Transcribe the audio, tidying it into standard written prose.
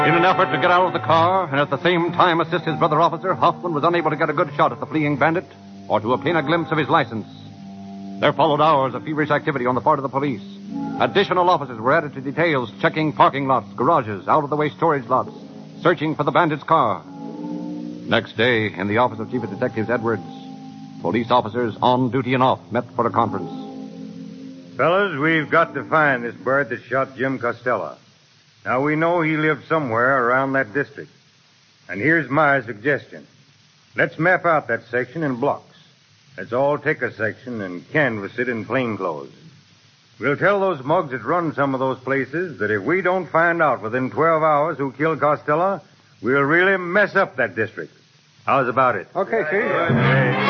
In an effort to get out of the car and at the same time assist his brother officer, Hoffman was unable to get a good shot at the fleeing bandit or to obtain a glimpse of his license. There followed hours of feverish activity on the part of the police. Additional officers were added to details checking parking lots, garages, out-of-the-way storage lots, searching for the bandit's car. Next day, in the office of Chief of Detectives Edwards, police officers on duty and off met for a conference. Fellas, we've got to find this bird that shot Jim Costello. Now, we know he lived somewhere around that district. And here's my suggestion. Let's map out that section in blocks. Let's all take a section and canvass it in plainclothes. We'll tell those mugs that run some of those places that if we don't find out within 12 hours who killed Costello, we'll really mess up that district. How's about it? Okay, Chief.